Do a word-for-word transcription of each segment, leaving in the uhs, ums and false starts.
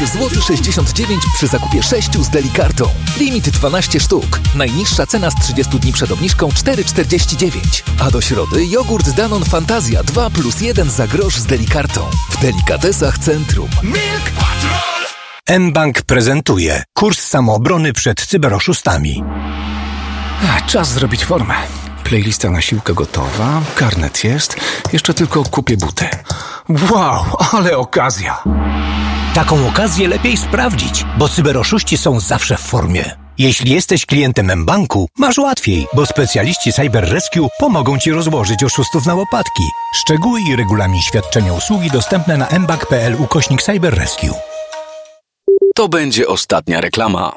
złoty sześćdziesiąt dziewięć przy zakupie sześciu z Delikartą. Limit dwanaście sztuk. Najniższa cena z trzydziestu dni przed obniżką cztery czterdzieści dziewięć. A do środy jogurt Danone Fantazja dwa plus jeden za grosz z Delikartą. W Delikatesach Centrum. Milk Patrol! mBank prezentuje kurs samoobrony przed cyberoszustami. Czas zrobić formę. Playlista na siłkę gotowa, karnet jest, jeszcze tylko kupię buty. Wow, ale okazja! Taką okazję lepiej sprawdzić, bo cyberoszuści są zawsze w formie. Jeśli jesteś klientem mBanku, masz łatwiej, bo specjaliści Cyber Rescue pomogą Ci rozłożyć oszustów na łopatki. Szczegóły i regulamin świadczenia usługi dostępne na mbank.pl ukośnik Cyber Rescue. To będzie ostatnia reklama.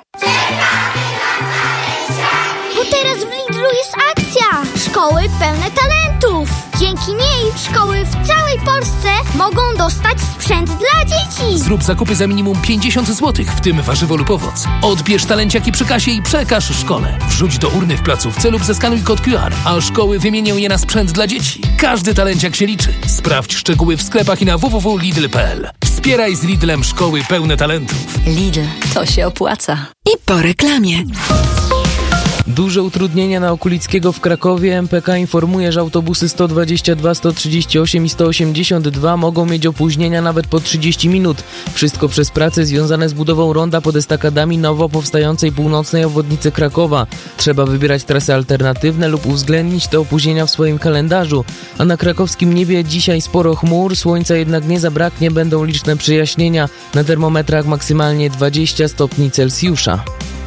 Bo teraz w Lidlu jest akcja! Szkoły pełne talentów! Dzięki niej szkoły w całej Polsce mogą dostać sprzęt dla dzieci! Zrób zakupy za minimum pięćdziesiąt złotych, w tym warzywo lub owoc. Odbierz talenciaki przy kasie i przekaż szkole. Wrzuć do urny w placówce lub zeskanuj kod Q R, a szkoły wymienią je na sprzęt dla dzieci. Każdy talenciak się liczy. Sprawdź szczegóły w sklepach i na w w w kropka lidl kropka p l. Wspieraj z Lidlem szkoły pełne talentów. Lidl, to się opłaca. I po reklamie. Duże utrudnienia na Okulickiego w Krakowie. M P K informuje, że autobusy sto dwadzieścia dwa, sto trzydzieści osiem i sto osiemdziesiąt dwa mogą mieć opóźnienia nawet po trzydzieści minut. Wszystko przez prace związane z budową ronda pod estakadami nowo powstającej północnej obwodnicy Krakowa. Trzeba wybierać trasy alternatywne lub uwzględnić te opóźnienia w swoim kalendarzu. A na krakowskim niebie dzisiaj sporo chmur, słońca jednak nie zabraknie, będą liczne przejaśnienia. Na termometrach maksymalnie dwadzieścia stopni Celsjusza.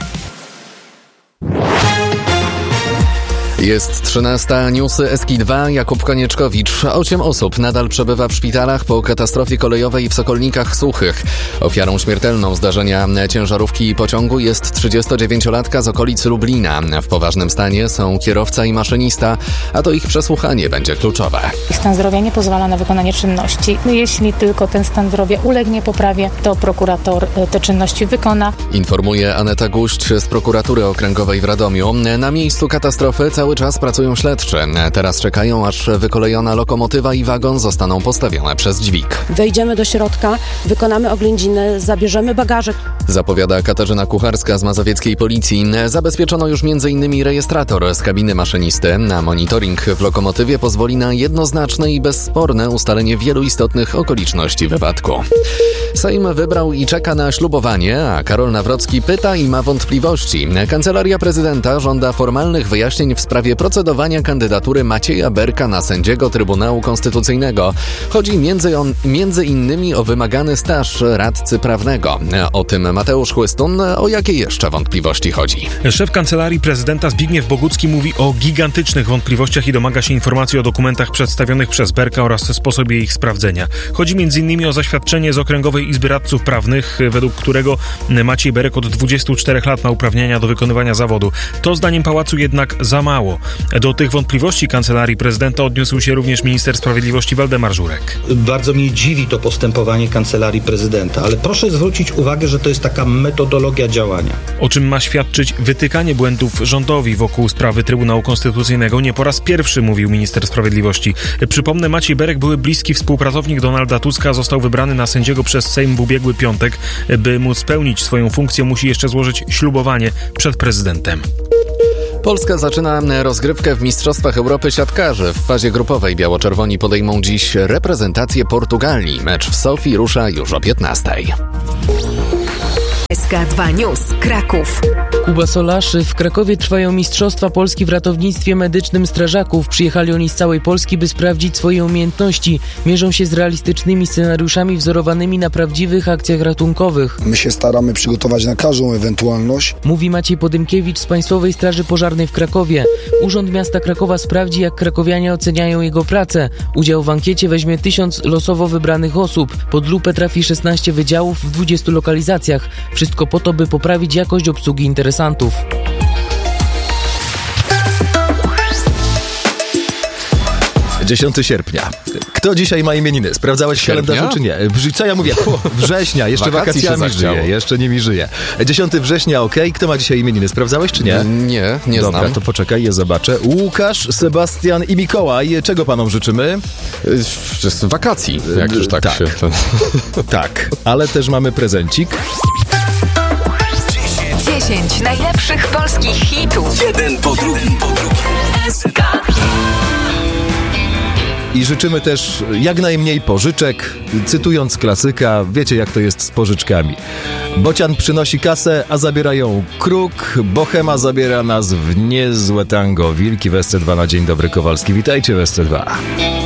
Jest trzynasta, newsy S K I dwa, Jakub Konieczkowicz. Osiem osób nadal przebywa w szpitalach po katastrofie kolejowej w Sokolnikach Suchych. Ofiarą śmiertelną zdarzenia ciężarówki i pociągu jest trzydziestodziewięciolatka z okolic Lublina. W poważnym stanie są kierowca i maszynista, a to ich przesłuchanie będzie kluczowe. Stan zdrowia nie pozwala na wykonanie czynności. Jeśli tylko ten stan zdrowia ulegnie poprawie, to prokurator te czynności wykona. Informuje Aneta Guść z prokuratury okręgowej w Radomiu. Na miejscu katastrofy cały czas pracują śledczy. Teraz czekają, aż wykolejona lokomotywa i wagon zostaną postawione przez dźwig. Wejdziemy do środka, wykonamy oględziny, zabierzemy bagaże. Zapowiada Katarzyna Kucharska z mazowieckiej policji. Zabezpieczono już między innymi rejestrator z kabiny maszynisty. Na monitoring w lokomotywie pozwoli na jednoznaczne i bezsporne ustalenie wielu istotnych okoliczności wypadku. Sejm wybrał i czeka na ślubowanie, a Karol Nawrocki pyta i ma wątpliwości. Kancelaria Prezydenta żąda formalnych wyjaśnień w sprawie procedowania kandydatury Macieja Berka na sędziego Trybunału Konstytucyjnego. Chodzi między, on, między innymi o wymagany staż radcy prawnego. O tym Mateusz Chłystun. O jakie jeszcze wątpliwości chodzi? Szef Kancelarii Prezydenta Zbigniew Bogucki mówi o gigantycznych wątpliwościach i domaga się informacji o dokumentach przedstawionych przez Berka oraz sposobie ich sprawdzenia. Chodzi między innymi o zaświadczenie z Okręgowej Izby Radców Prawnych, według którego Maciej Berek od dwudziestu czterech lat ma uprawnienia do wykonywania zawodu. To zdaniem Pałacu jednak za mało. Do tych wątpliwości Kancelarii Prezydenta odniósł się również minister sprawiedliwości Waldemar Żurek. Bardzo mnie dziwi to postępowanie Kancelarii Prezydenta, ale proszę zwrócić uwagę, że to jest taka metodologia działania. O czym ma świadczyć wytykanie błędów rządowi wokół sprawy Trybunału Konstytucyjnego. Nie po raz pierwszy, mówił minister sprawiedliwości. Przypomnę, Maciej Berek, były bliski współpracownik Donalda Tuska, został wybrany na sędziego przez Sejm w ubiegły piątek. By móc spełnić swoją funkcję, musi jeszcze złożyć ślubowanie przed prezydentem. Polska zaczyna rozgrywkę w Mistrzostwach Europy siatkarzy. W fazie grupowej biało-czerwoni podejmą dziś reprezentację Portugalii. Mecz w Sofii rusza już o piętnastej. S K dwa News, Kraków. Kuba Solaszy. W Krakowie trwają Mistrzostwa Polski w ratownictwie medycznym strażaków. Przyjechali oni z całej Polski, by sprawdzić swoje umiejętności. Mierzą się z realistycznymi scenariuszami wzorowanymi na prawdziwych akcjach ratunkowych. My się staramy przygotować na każdą ewentualność. Mówi Maciej Podymkiewicz z Państwowej Straży Pożarnej w Krakowie. Urząd Miasta Krakowa sprawdzi, jak krakowianie oceniają jego pracę. Udział w ankiecie weźmie tysiąc losowo wybranych osób. Pod lupę trafi szesnaście wydziałów w dwudziestu lokalizacjach. Wszystko po to, by poprawić jakość obsługi interesantów. dziesiątego sierpnia. Kto dzisiaj ma imieniny? Sprawdzałeś w kalendarzu czy nie? Co ja mówię? Września, jeszcze Wakacji wakacjami się żyje, jeszcze nimi żyje. dziesiątego września, okej. Okay. Kto ma dzisiaj imieniny? Sprawdzałeś czy nie? Nie, nie Dobra, znam. to poczekaj, je zobaczę. Łukasz, Sebastian i Mikołaj. Czego panom życzymy? Z wakacji, jak już tak, tak. się... To... tak, ale też mamy prezencik. dziesięć najlepszych polskich hitów. Jeden po drugim, po drugim. S K. I życzymy też jak najmniej pożyczek. Cytując klasyka, wiecie jak to jest z pożyczkami. Bocian przynosi kasę, a zabiera ją kruk. Bohema zabiera nas w niezłe tango. Wilki w S C dwa na Dzień Dobry Kowalski. Witajcie w S C dwa.